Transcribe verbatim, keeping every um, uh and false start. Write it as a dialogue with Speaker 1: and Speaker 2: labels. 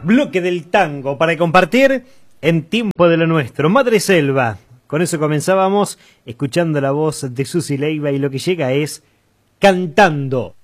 Speaker 1: Bloque del tango para compartir en Tiempo de lo Nuestro. Madre Selva. Con eso comenzábamos escuchando la voz de Susi Leiva y lo que llega es Cantando.